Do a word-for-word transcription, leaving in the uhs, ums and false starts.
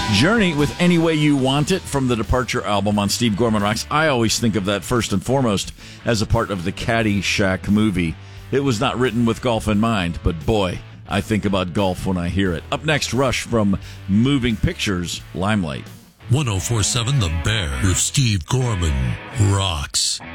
Journey with Any Way You Want It from the Departure album on Steve Gorman Rocks. I always think of that first and foremost as a part of the Caddyshack movie. It was not written with golf in mind, but boy, I think about golf when I hear it. Up next, Rush from Moving Pictures, Limelight. ten forty-seven The Bear with Steve Gorman Rocks.